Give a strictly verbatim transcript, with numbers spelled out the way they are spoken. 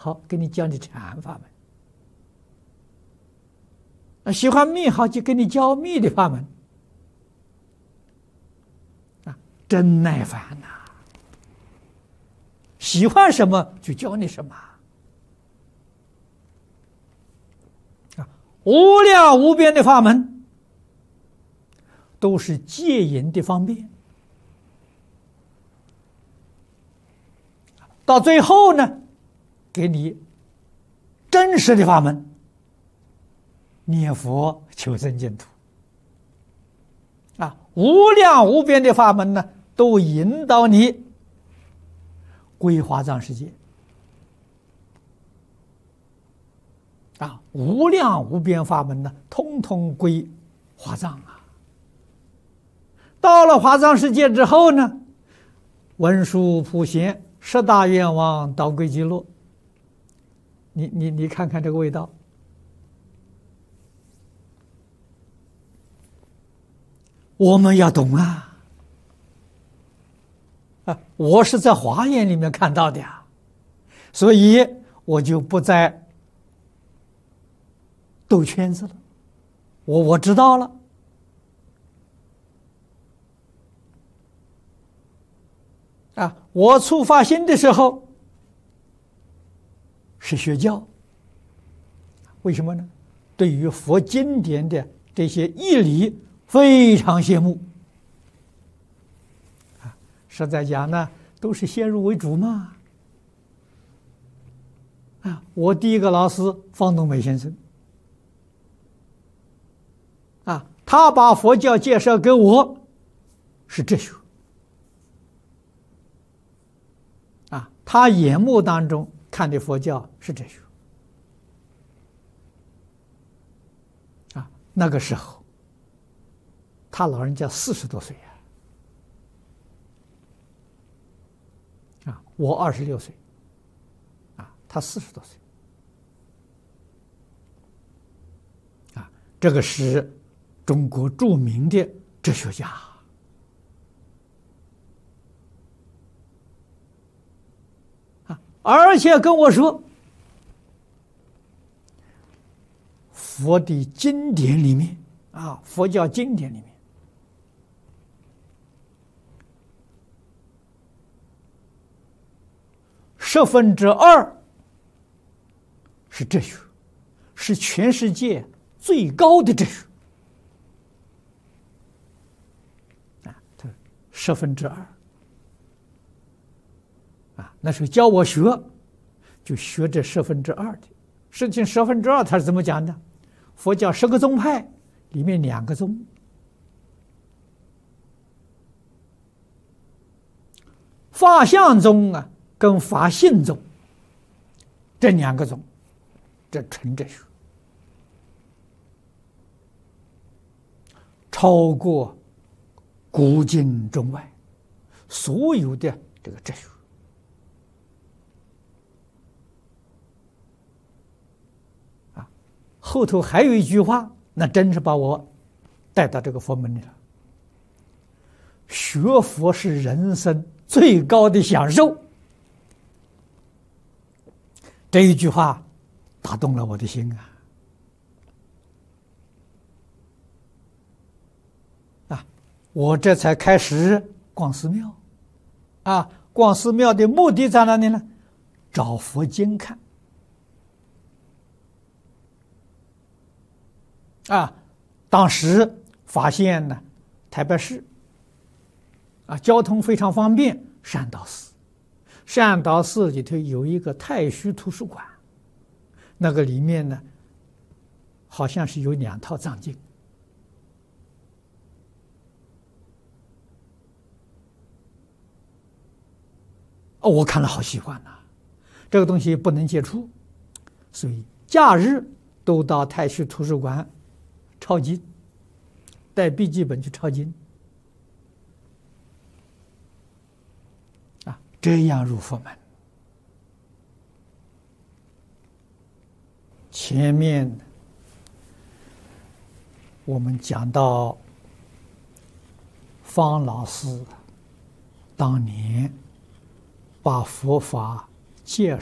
好，给你教你禅法门；啊，喜欢密，好，就给你教密的法门。啊，真耐烦呐！喜欢什么就教你什么。啊，无量无边的法门，都是戒引的方便。到最后呢，给你真实的法门，念佛求生净土。啊，无量无边的法门呢，都引导你归华藏世界。啊，无量无边法门呢，通通归华藏啊。到了华藏世界之后呢，文殊普贤十大愿望导归极乐。你你你看看这个味道。我们要懂啊！啊，我是在华严里面看到的呀，所以我就不再兜圈子了。我我知道了。啊，我初发心的时候是学教，为什么呢？对于佛经典的这些义理非常羡慕。啊，实在讲呢，都是先入为主嘛。啊，我第一个老师方东美先生，啊，他把佛教介绍给我是哲学。啊，他眼目当中看的佛教是哲学。啊，那个时候，他老人家四十多岁呀，啊，我二十六岁，啊，他四十多岁，啊，这个是中国著名的哲学家。而且跟我说，佛的经典里面啊，佛教经典里面，十分之二是哲学，是全世界最高的哲学。啊，这十分之二。啊，那时候教我学，就学这十分之二的事情。十分之二他是怎么讲的？佛教十个宗派里面两个宗，法相宗啊跟法性宗这两个宗，这纯哲学，超过古今中外所有的这个哲学。后头还有一句话，那真是把我带到这个佛门里了。学佛是人生最高的享受。这一句话打动了我的心啊！啊，我这才开始逛寺庙。啊，逛寺庙的目的在哪里呢？找佛经看。啊，当时发现呢，台北市啊交通非常方便，善导寺，善导寺里头有一个太虚图书馆，那个里面呢，好像是有两套藏经。哦，我看了好喜欢呐、啊，这个东西不能接触，所以假日都到太虚图书馆抄经，带笔记本去抄经，啊，这样入佛门。前面我们讲到方老师当年把佛法介